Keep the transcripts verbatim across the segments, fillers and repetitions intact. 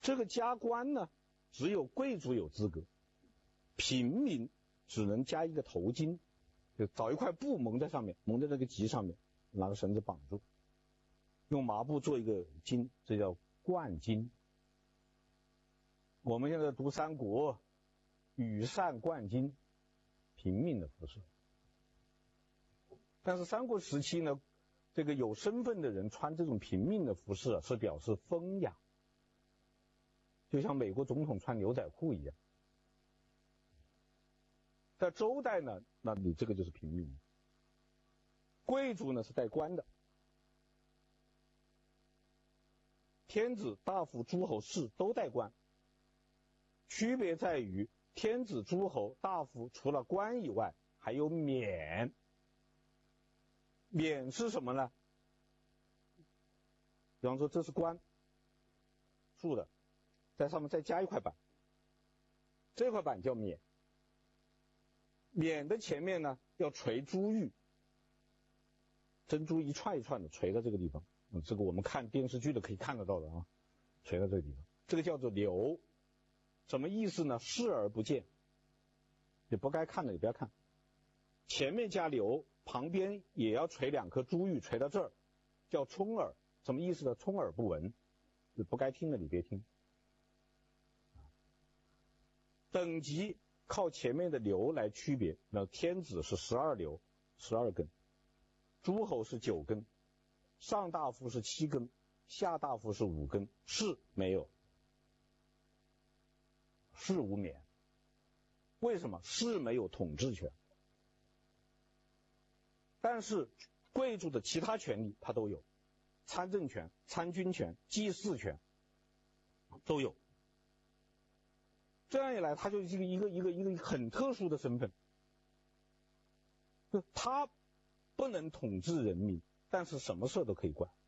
这个加官呢，只有贵族有资格，平民只能加一个头巾，就找一块布蒙在上面，蒙在那个级上面，拿个绳子绑住，用麻布做一个巾，这叫冠巾。我们现在读三国，羽扇纶巾，平民的服饰。但是三国时期呢，这个有身份的人穿这种平民的服饰啊，是表示风雅，就像美国总统穿牛仔裤一样。在周代呢，那你这个就是平民。贵族呢是带官的，天子、大夫、诸侯、士都带官，区别在于天子、诸侯、大夫除了官以外，还有冕。冕是什么呢？比方说这是官，竖的，在上面再加一块板，这块板叫冕。冕的前面呢要垂珠玉，珍珠一串一串的垂在这个地方，嗯，这个我们看电视剧的可以看得到的啊，垂在这个地方，这个叫做流。什么意思呢？视而不见，你不该看的你不要看。前面加流，旁边也要垂两颗珠玉，垂到这儿，叫充耳。什么意思呢？充耳不闻，不该听的你别听。等级靠前面的流来区别，那天子是十二流，十二根，诸侯是九根，上大夫是七根，下大夫是五根，士没有，士无冕。为什么？士没有统治权，但是贵族的其他权利他都有，参政权、参军权、祭祀权都有。这样一来，他就是一个一个一个一个很特殊的身份，就他不能统治人民，但是什么事都可以管。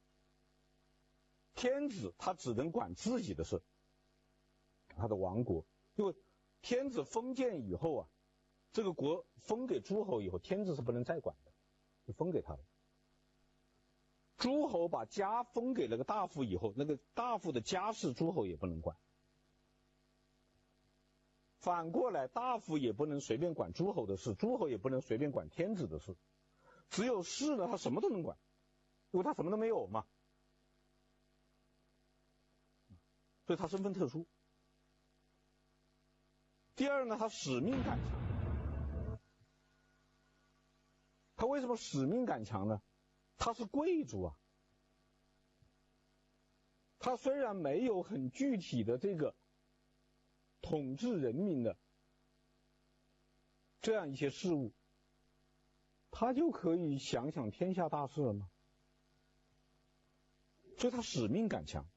天子他只能管自己的事，他的王国，因为天子封建以后啊，这个国封给诸侯以后，天子是不能再管的，就封给他了。诸侯把家封给了个大夫以后，那个大夫的家事诸侯也不能管。反过来，大夫也不能随便管诸侯的事，诸侯也不能随便管天子的事。只有士呢，他什么都能管，因为他什么都没有嘛，所以他身份特殊。第二呢，他使命感强。他为什么使命感强呢？他是贵族啊，他虽然没有很具体的这个统治人民的这样一些事物，他就可以想想天下大事了吗？所以他使命感强。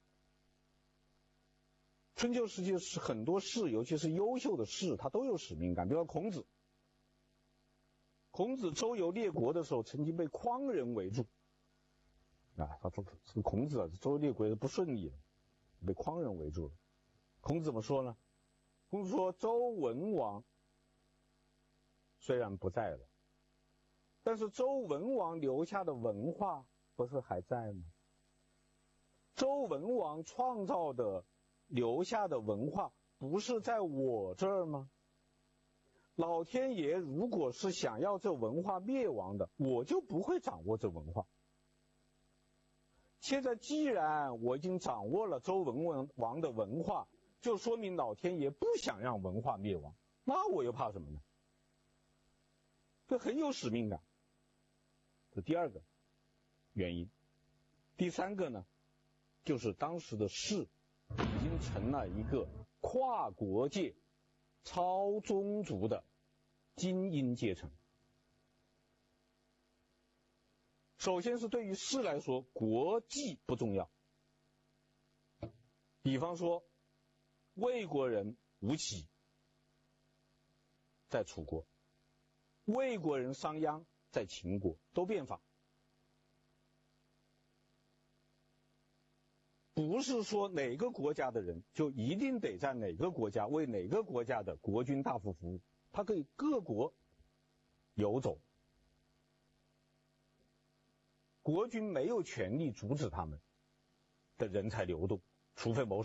春秋时期是很多士，尤其是优秀的士，他都有使命感。比如说孔子，孔子周游列国的时候，曾经被匡人围住啊，他说是孔子啊，周游列国不顺利了，被匡人围住了。孔子怎么说呢？孔子说，周文王虽然不在了，但是周文王留下的文化不是还在吗？周文王创造的留下的文化不是在我这儿吗？老天爷如果是想要这文化灭亡的，我就不会掌握这文化。现在既然我已经掌握了周文王的文化，就说明老天爷不想让文化灭亡，那我又怕什么呢？这很有使命感，这第二个原因。第三个呢，就是当时的士已经成了一个跨国界、超宗族的精英阶层。首先是对于士来说，国际不重要。比方说魏国人吴起在楚国，魏国人商鞅在秦国，都变法。不是说哪个国家的人就一定得在哪个国家为哪个国家的国君大夫服务，他可以各国游走，国君没有权利阻止他们的人才流动，除非谋